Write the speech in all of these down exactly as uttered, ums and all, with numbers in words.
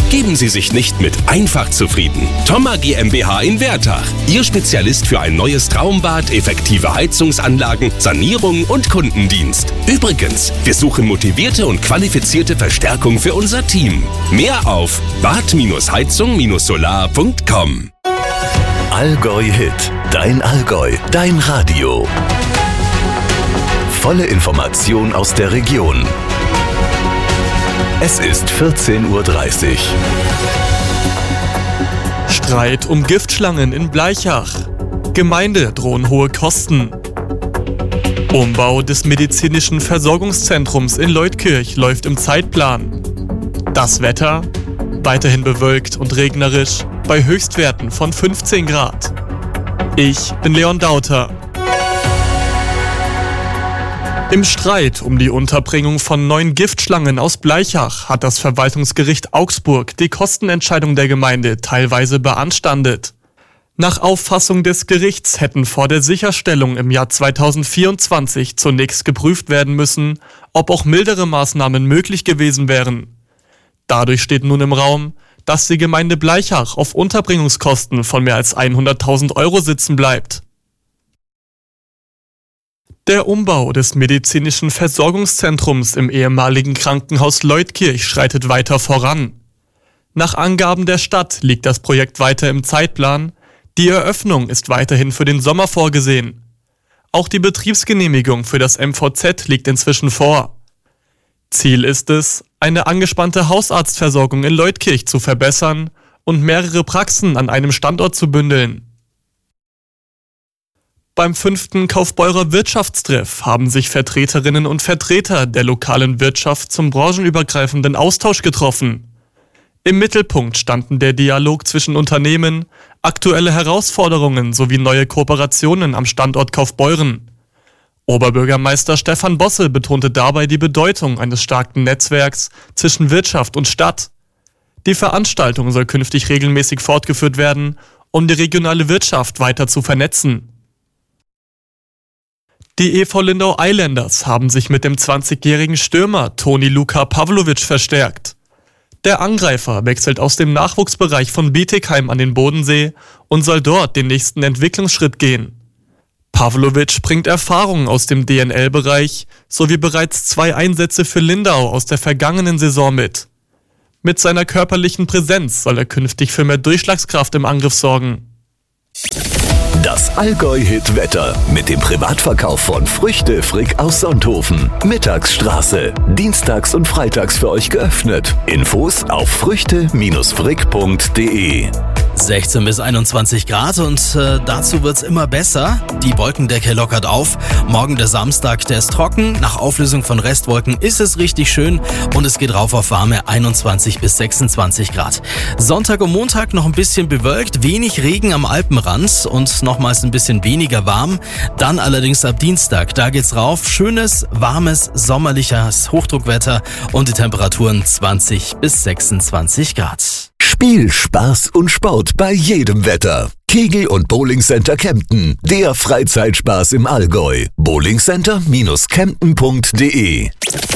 Geben Sie sich nicht mit einfach zufrieden. Thoma GmbH in Wertach. Ihr Spezialist für ein neues Traumbad, effektive Heizungsanlagen, Sanierung und Kundendienst. Übrigens, wir suchen motivierte und qualifizierte Verstärkung für unser Team. Mehr auf bad heizung solar punkt com. Allgäu Hit. Dein Allgäu. Dein Radio. Volle Information aus der Region. Es ist vierzehn Uhr dreißig. Streit um Giftschlangen in Blaichach. Gemeinde drohen hohe Kosten. Umbau des medizinischen Versorgungszentrums in Leutkirch läuft im Zeitplan. Das Wetter? Weiterhin bewölkt und regnerisch bei Höchstwerten von fünfzehn Grad. Ich bin Leon Dauter. Im Streit um die Unterbringung von neun Giftschlangen aus Blaichach hat das Verwaltungsgericht Augsburg die Kostenentscheidung der Gemeinde teilweise beanstandet. Nach Auffassung des Gerichts hätten vor der Sicherstellung im Jahr zweitausendvierundzwanzig zunächst geprüft werden müssen, ob auch mildere Maßnahmen möglich gewesen wären. Dadurch steht nun im Raum, dass die Gemeinde Blaichach auf Unterbringungskosten von mehr als hunderttausend Euro sitzen bleibt. Der Umbau des medizinischen Versorgungszentrums im ehemaligen Krankenhaus Leutkirch schreitet weiter voran. Nach Angaben der Stadt liegt das Projekt weiter im Zeitplan. Die Eröffnung ist weiterhin für den Sommer vorgesehen. Auch die Betriebsgenehmigung für das M V Z liegt inzwischen vor. Ziel ist es, eine angespannte Hausarztversorgung in Leutkirch zu verbessern und mehrere Praxen an einem Standort zu bündeln. Beim fünften Kaufbeurer Wirtschaftstreff haben sich Vertreterinnen und Vertreter der lokalen Wirtschaft zum branchenübergreifenden Austausch getroffen. Im Mittelpunkt standen der Dialog zwischen Unternehmen, aktuelle Herausforderungen sowie neue Kooperationen am Standort Kaufbeuren. Oberbürgermeister Stefan Bosse betonte dabei die Bedeutung eines starken Netzwerks zwischen Wirtschaft und Stadt. Die Veranstaltung soll künftig regelmäßig fortgeführt werden, um die regionale Wirtschaft weiter zu vernetzen. Die E V Lindau Islanders haben sich mit dem zwanzigjährigen Stürmer Toni Luka Pavlovic verstärkt. Der Angreifer wechselt aus dem Nachwuchsbereich von Bietigheim an den Bodensee und soll dort den nächsten Entwicklungsschritt gehen. Pavlovic bringt Erfahrungen aus dem D N L-Bereich sowie bereits zwei Einsätze für Lindau aus der vergangenen Saison mit. Mit seiner körperlichen Präsenz soll er künftig für mehr Durchschlagskraft im Angriff sorgen. Das Allgäu-Hit-Wetter mit dem Privatverkauf von Früchte Frick aus Sonthofen. Mittagsstraße. Dienstags und freitags für euch geöffnet. Infos auf früchte frick punkt de. sechzehn bis einundzwanzig Grad und äh, dazu wird's immer besser. Die Wolkendecke lockert auf. Morgen der Samstag, der ist trocken. Nach Auflösung von Restwolken ist es richtig schön und es geht rauf auf warme einundzwanzig bis sechsundzwanzig Grad. Sonntag und Montag noch ein bisschen bewölkt, wenig Regen am Alpenrand und nochmals ein bisschen weniger warm. Dann allerdings ab Dienstag, da geht's rauf. Schönes, warmes, sommerliches Hochdruckwetter und die Temperaturen zwanzig bis sechsundzwanzig Grad. Spiel, Spaß und Sport bei jedem Wetter. Kegel- und Bowlingcenter Kempten. Der Freizeitspaß im Allgäu. bowlingcenter Kempten punkt de.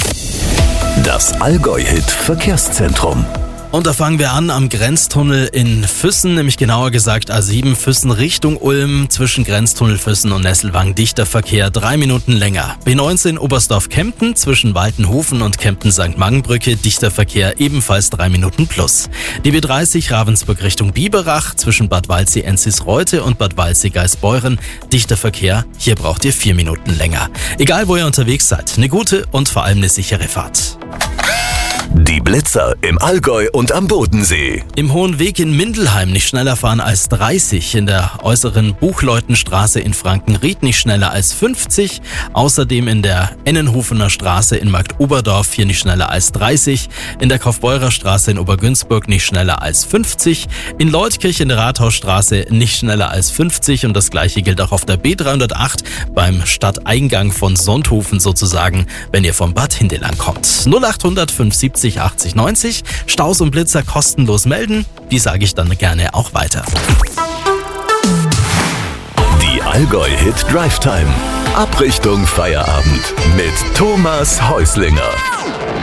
Das Allgäu-Hit Verkehrszentrum. Und da fangen wir an am Grenztunnel in Füssen, nämlich genauer gesagt A sieben Füssen Richtung Ulm, zwischen Grenztunnel Füssen und Nesselwang dichter Verkehr, drei Minuten länger. B neunzehn Oberstdorf-Kempten, zwischen Waltenhofen und Kempten-Sankt Mangenbrücke, dichter Verkehr, ebenfalls drei Minuten plus. Die B dreißig Ravensburg Richtung Biberach, zwischen Bad Waldsee-Enzisreute und Bad Waldsee-Geisbeuren, dichter Verkehr, hier braucht ihr vier Minuten länger. Egal wo ihr unterwegs seid, eine gute und vor allem eine sichere Fahrt. Die Blitzer im Allgäu und am Bodensee. Im Hohen Weg in Mindelheim nicht schneller fahren als dreißig. In der äußeren Buchleutenstraße in Frankenried nicht schneller als fünfzig. Außerdem in der Ennenhofener Straße in Marktoberdorf hier nicht schneller als dreißig. In der Kaufbeurer Straße in Obergünzburg nicht schneller als fünfzig. In Leutkirch in der Rathausstraße nicht schneller als fünfzig. Und das gleiche gilt auch auf der B dreihundertacht beim Stadteingang von Sonthofen sozusagen, wenn ihr vom Bad Hindelang kommt. null achthundert fünfundsiebzig achtzig neunzig. Staus und Blitzer kostenlos melden. Die sage ich dann gerne auch weiter. Die Allgäu-Hit Drive Time. Abrichtung Feierabend mit Thomas Häuslinger.